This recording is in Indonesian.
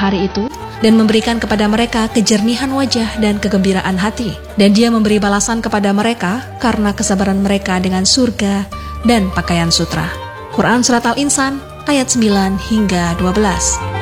hari itu dan memberikan kepada mereka kejernihan wajah dan kegembiraan hati. Dan Dia memberi balasan kepada mereka karena kesabaran mereka dengan surga dan pakaian sutra. Quran Surat Al-Insan ayat 9 hingga 12.